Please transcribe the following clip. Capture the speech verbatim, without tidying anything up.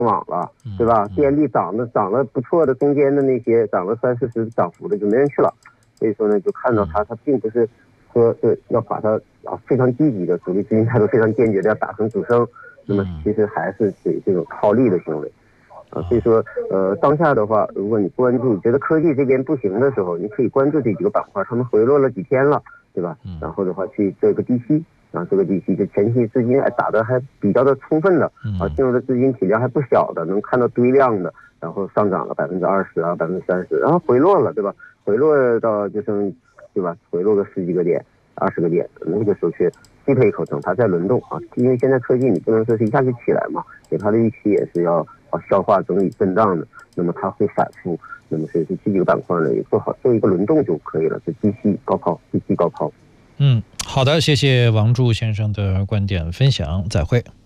网了，对吧？电力涨的涨了不错的，中间的那些涨了三四十涨幅的就没人去了。所以说呢，就看到它它并不是说是要把它啊非常积极的主力资金态度非常坚决的要打成主升，那么其实还是属于这种套利的行为。啊，所以说，呃，当下的话，如果你关注，觉得科技这边不行的时候，你可以关注这几个板块，他们回落了几天了，对吧？然后的话，去做一个低吸，啊，这个低吸就前期资金还打得还比较的充分的，啊，进入的资金体量还不小的，能看到堆量的，然后上涨了百分之二十啊，百分之三十，然后回落了，对吧？回落到就剩，对吧？回落个十几个点、二十个点，那个时候去吸配一口层，它在轮动啊，因为现在科技你不能说是一下就起来嘛，给它的预期也是要。啊，消化整理震荡的，那么它会反复，那么是这几个板块呢也做好做一个轮动就可以了，是低吸高抛，低吸高抛。 嗯，好的，谢谢王柱先生的观点分享，再会。